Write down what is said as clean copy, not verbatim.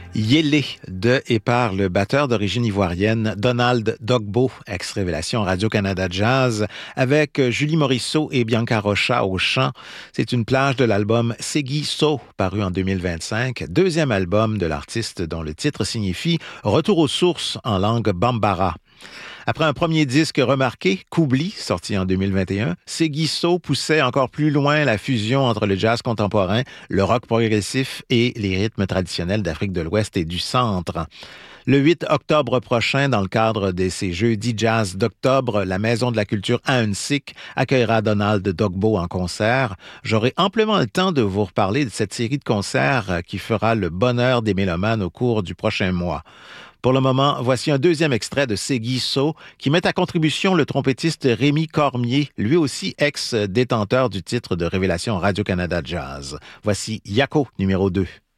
Yélé de et par le batteur d'origine ivoirienne Donald Dogbo, ex-révélation Radio-Canada Jazz, avec Julie Morisseau et Bianca Rocha au chant. C'est une plage de l'album Segui So, paru en 2025, deuxième album de l'artiste dont le titre signifie « Retour aux sources » en langue bambara. Après un premier disque remarqué, Koubli, sorti en 2021, Segui So poussait encore plus loin la fusion entre le jazz contemporain, le rock progressif et les rythmes traditionnels d'Afrique de l'Ouest et du Centre. Le 8 octobre prochain, dans le cadre de ces Jeudis Jazz d'octobre, la Maison de la Culture à Ahuntsic accueillera Donald Dogbo en concert. J'aurai amplement le temps de vous reparler de cette série de concerts qui fera le bonheur des mélomanes au cours du prochain mois. Pour le moment, voici un deuxième extrait de Segui So qui met à contribution le trompettiste Rémi Cormier, lui aussi ex-détenteur du titre de révélation Radio-Canada Jazz. Voici Yako numéro 2.